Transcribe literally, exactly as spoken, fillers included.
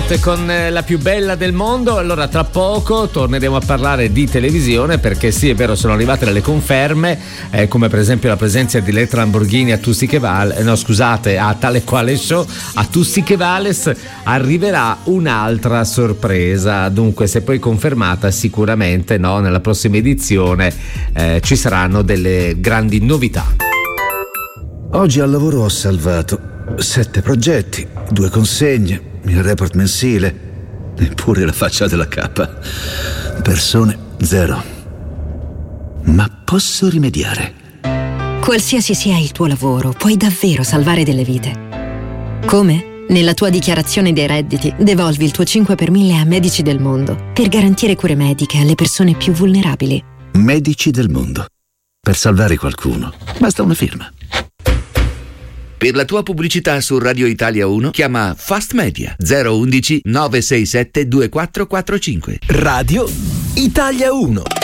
Night con la più bella del mondo. Allora tra poco torneremo a parlare di televisione, perché sì, è vero, sono arrivate delle conferme, eh, come per esempio la presenza di Elettra Lamborghini a Tutti che Vales, no scusate, a Tale Quale Show, a Tutti che Vales. Arriverà un'altra sorpresa, dunque se poi confermata sicuramente, no, nella prossima edizione eh, ci saranno delle grandi novità. Oggi al lavoro ho salvato sette progetti, due consegne, il report mensile, eppure la faccia della cappa. Persone zero. Ma posso rimediare. Qualsiasi sia il tuo lavoro, puoi davvero salvare delle vite. Come? Nella tua dichiarazione dei redditi, devolvi il tuo cinque per mille a Medici del Mondo per garantire cure mediche alle persone più vulnerabili. Medici del Mondo. Per salvare qualcuno, basta una firma. Per la tua pubblicità su Radio Italia uno chiama Fast Media zero uno uno nove sei sette due quattro quattro cinque. Radio Italia uno.